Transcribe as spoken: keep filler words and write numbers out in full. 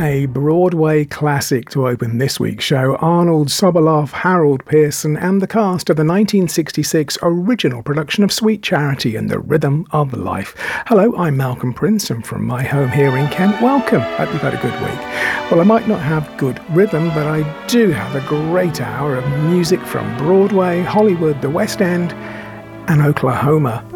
A Broadway classic to open this week's show, Arnold Sobolov, Harold Pearson and the cast of the nineteen sixty-six original production of Sweet Charity and the Rhythm of Life. Hello, I'm Malcolm Prince and from my home here in Kent, welcome. Hope you've had a good week. Well, I might not have good rhythm, but I do have a great hour of music from Broadway, Hollywood, the West End and Oklahoma.